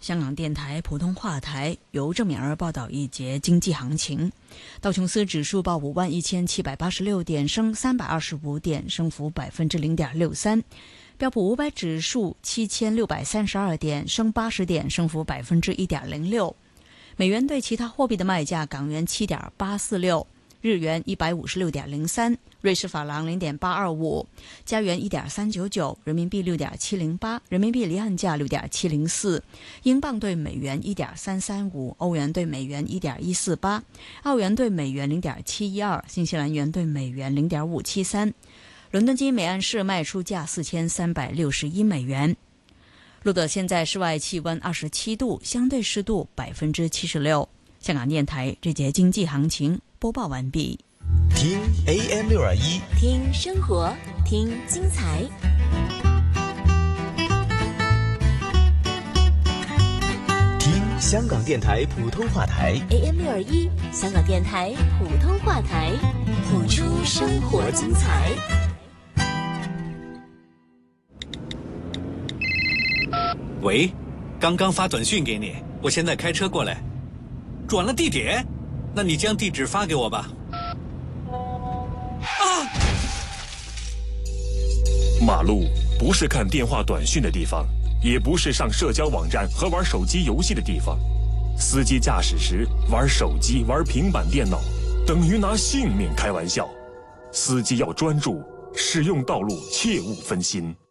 香港电台普通话台由郑敏儿报道一节经济行情。道琼斯指数报51786点，升325点，升幅0.63%。标普500指数7632点，升80点，升幅1.06%。美元对其他货币的卖价：港元7.846，日元156.03，瑞士法郎0.825，加元1.399，人民币6.708，人民币离岸价6.704，英镑对美元1.335，欧元对美元1.148，澳元对美元0.712，新西兰元对美元0.573。伦敦金每安士卖出价4361美元。录得现在室外气温27度，相对湿度76%。香港电台这节经济行情播报完毕。 听 AM621， 听生活，听精彩。 听香港电台普通话台 AM621，香港电台普通话台，谱出生活精彩。 喂，刚刚发短信给你，我现在开车过来。转了地点？那你将地址发给我吧。啊！ 马路不是看电话短讯的地方，也不是上社交网站和玩手机游戏的地方。司机驾驶时玩手机、玩平板电脑，等于拿性命开玩笑。司机要专注，使用道路切勿分心。